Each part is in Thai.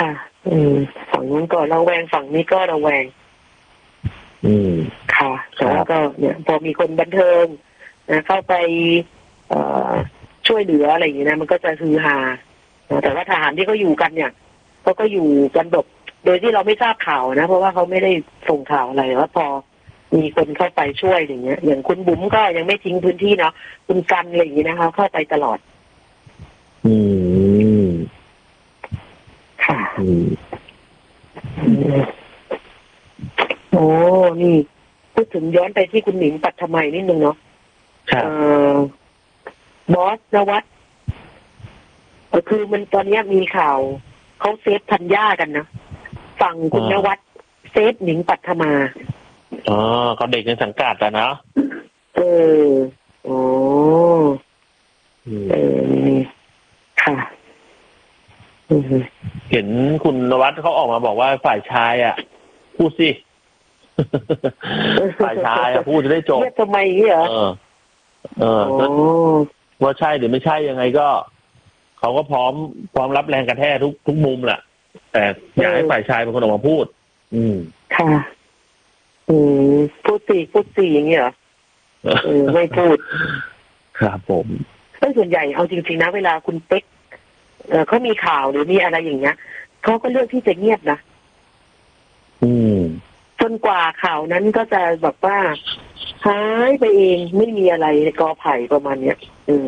ค่ะฝั่งนู้นก็ระแวงฝั่งนี้ก็ระแวงค่ะแต่ว่าก็เนี่ยพอมีคนบันเทิงนะเข้าไปช่วยเหลืออะไรอย่างเงี้ยนะมันก็จะฮือฮาแต่ว่าทหารที่เขาอยู่กันเนี่ยเขาก็อยู่กันแบบโดยที่เราไม่ทราบข่าวนะเพราะว่าเขาไม่ได้ส่งข่าวอะไรว่าพอมีคนเข้าไปช่วยอย่างเงี้ยอย่างคุณบุ๋มก็ยังไม่ทิ้งพื้นที่เนาะคุณกันอะไรอย่างเงี้ยนะคะเข้าไปตลอดค่ะโอ้นี่พูดถึงย้อนไปที่คุณหนิงปัทมัยนิดนึงเนาะบอสนวัตคือมันตอนนี้มีข่าวเขาเซฟธัญญากันนะฝั่งคุณนวัตเซฟหนิงปัทมาเขาเด็กในสังกัดอะนะค่ะเห็นคุณนวัตเขาออกมาบอกว่าฝ่ายชายอ่ะพูดสิฝ่ายชายอ่ะพูดจะได้จบทำไมเหรอว่าใช่หรือไม่ใช่ยังไงก็เขาก็พร้อมรับแรงกระแทกทุกมุมแหละแต่อยากให้ฝ่ายชายเป็นคนออกมาพูดค่ะพูดสิอย่างนี้เหรอไม่พูดครับผมส่วนใหญ่เอาจริงๆนะเวลาคุณเป๊กเขามีข่าวหรือมีอะไรอย่างเงี้ยเขาก็เลือกที่จะเงียบนะจนกว่าข่าวนั้นก็จะแบบว่าหายไปเองไม่มีอะไรในกอไผ่ประมาณเนี้ย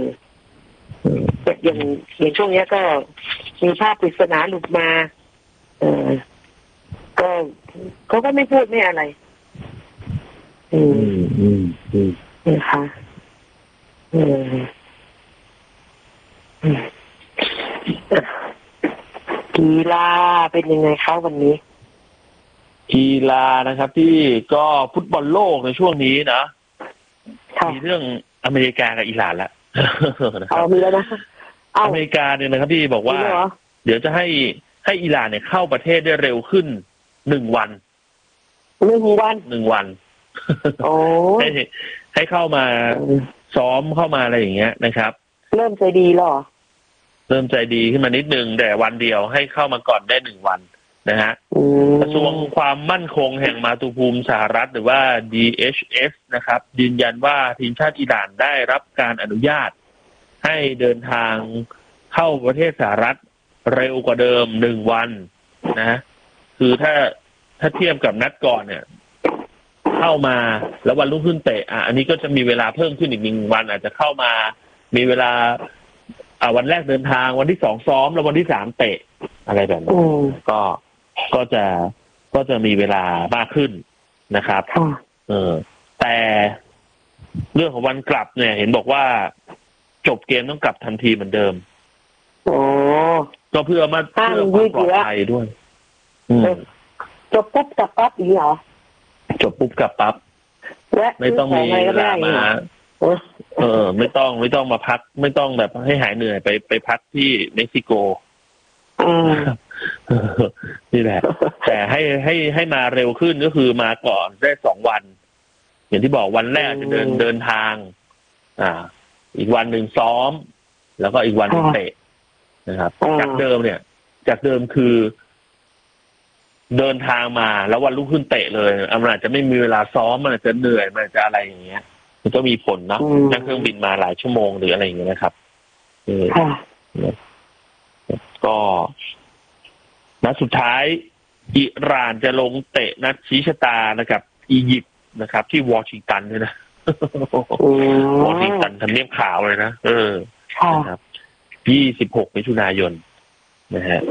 อย่างช่วงนี้ก็มีภาพปริศนาหลุดมาก็เขาก็ไม่พูดไม่อะไรนะคะกีฬาเป็นยังไงคะวันนี้กีฬานะครับที่ก็ฟุตบอลโลกในช่วงนี้นะมีเรื่องอเมริกากับอิหร่านแล้วมีแล้วนะอเมริกาเนี่ยนะครับที่บอกว่าเดี๋ยวจะให้อิหร่านเนี่ยเข้าประเทศได้เร็วขึ้น1 วันให้เข้ามาซ้อมเข้ามาอะไรอย่างเงี้ยนะครับเริ่มใจดีหรอเริ่มใจดีขึ้นมานิดนึงแต่วันเดียวให้เข้ามาก่อนได้1 วันนะฮะกระทรวงความมั่นคงแห่งมาตุภูมิสหรัฐหรือว่า DHS นะครับยืนยันว่าทีมชาติอิหร่านได้รับการอนุญาตให้เดินทางเข้าประเทศสหรัฐเร็วกว่าเดิม1 วันนะคือถ้าเทียบกับนัดก่อนเนี่ยเข้ามาแล้ววันรุ่งขึ้นเตะอันนี้ก็จะมีเวลาเพิ่มขึ้นอีก1 วันอาจจะเข้ามามีเวลาวันแรกเดินทางวันที่2ซ้อมแล้ววันที่3เตะอะไรแบบนี้ก็จะมีเวลามากขึ้นนะครับแต่เรื่องของวันกลับเนี่ยเห็นบอกว่าจบเกมต้องกลับทันทีเหมือนเดิมก็เพื่อความปลอดภัยด้วยจบปุ๊บกลับปั๊บอีกเหรอจบปุ๊บกลับปั๊บไม่ต้องมีเวลามาไม่ต้องมาพักไม่ต้องแบบให้หายเหนื่อยไปพักที่เม็กซิโกนี่แหละแต่ให้มาเร็วขึ้นก็คือมาก่อนได้2 วันอย่างที่บอกวันแรกจะเดินทางอีกวันหนึ่งซ้อมแล้วก็อีกวันนึงเตะนะครับจากเดิมคือเดินทางมาแล้ววันรุ่งขึ้นเตะเลยมันอาจจะไม่มีเวลาซ้อมมันอาจจะเหนื่อยมันจะอะไรอย่างเงี้ยมันก็มีผลนะนั่งเครื่องบินมาหลายชั่วโมงหรืออะไรอย่างเงี้ยนะครับก็นัดสุดท้ายอิหร่านจะลงเตะนัดชี้ชะตานะครับอียิปต์นะครับที่วอชิงตันด้วยนะวอชิงตันทำเนียบขาวเลยนะนะครับ26 มิถุนายนนะฮะ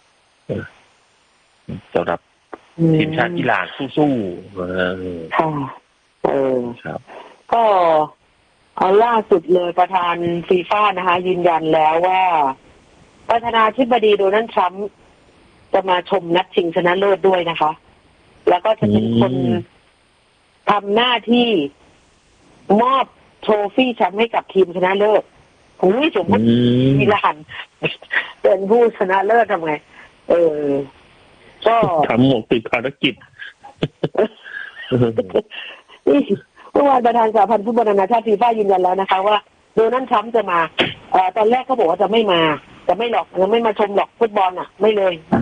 สำหรับทีมชาติอิหร่านสู้ๆครับก็ล่าสุดเลยประธานฟีฟ่านะคะยืนยันแล้วว่าประธานาธิบดีโดนัลด์ทรัมป์จะมาชมนัดชิงชนะเลิศด้วยนะคะแล้วก็จะเป็นคนทำหน้าที่มอบโทรฟี่แชมป์ให้กับทีมชนะเลิศสมมติอิหร่านเป็นผู้ชนะเลิศทำไงก็ทำหมดติดภารกิจนี่เมื่อวานประธานสหพันธ์ฟุตบอลนานาชาติฟีฟ่ายืนยันแล้วนะคะว่าโดนัลด์ทรัมป์จะมาตอนแรกเขาบอกว่าจะไม่มาจะไม่หรอกยังไม่มาชมหรอกฟุตบอลไม่เลย